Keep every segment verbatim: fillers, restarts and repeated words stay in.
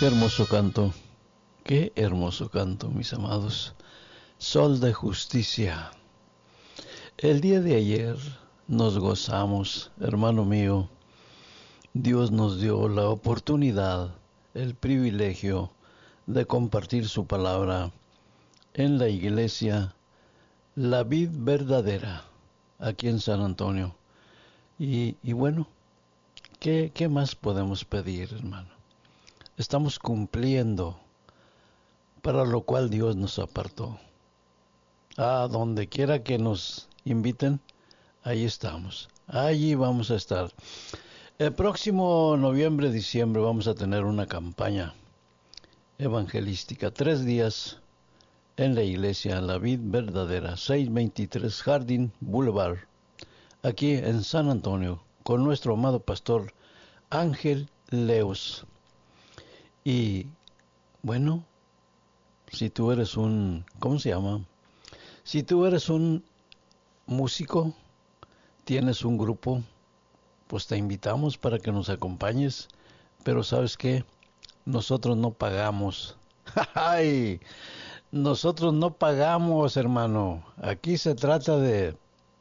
Qué hermoso canto, qué hermoso canto, mis amados. Sol de justicia. El día de ayer nos gozamos, hermano mío. Dios nos dio la oportunidad, el privilegio de compartir su palabra en la iglesia La Vid Verdadera, aquí en San Antonio. Y, y bueno, ¿qué, ¿qué más podemos pedir, hermano? Estamos cumpliendo para lo cual Dios nos apartó. A donde quiera que nos inviten, ahí estamos. Allí vamos a estar. El próximo noviembre, diciembre vamos a tener una campaña evangelística. Tres días en la iglesia La Vid Verdadera, seiscientos veintitrés Jardín Boulevard, aquí en San Antonio, con nuestro amado pastor Ángel Leos. Y bueno, si tú eres un, ¿cómo se llama? Si tú eres un músico, tienes un grupo, pues te invitamos para que nos acompañes. Pero ¿sabes qué? Nosotros no pagamos. ¡Ay! Nosotros no pagamos, hermano. Aquí se trata de,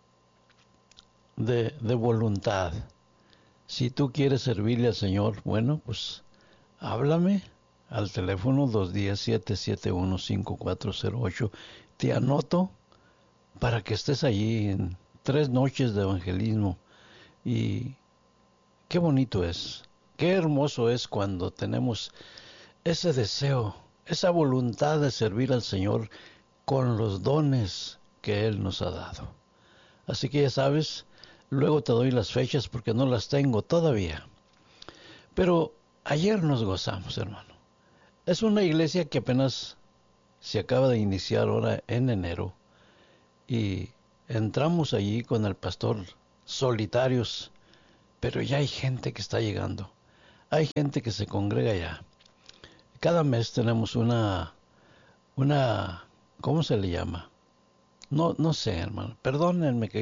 de, de voluntad. Si tú quieres servirle al Señor, bueno, pues háblame al teléfono dos uno cero, siete siete uno, cinco cuatro cero ocho. Te anoto para que estés allí en tres noches de evangelismo. Y qué bonito es, qué hermoso es cuando tenemos ese deseo, esa voluntad de servir al Señor con los dones que Él nos ha dado. Así que ya sabes, luego te doy las fechas porque no las tengo todavía. Pero ayer nos gozamos, hermano. Es una iglesia que apenas se acaba de iniciar ahora en enero. Y entramos allí con el pastor solitarios, pero ya hay gente que está llegando. Hay gente que se congrega ya. Cada mes tenemos una, una, ¿cómo se le llama? No, no sé, hermano. Perdónenme que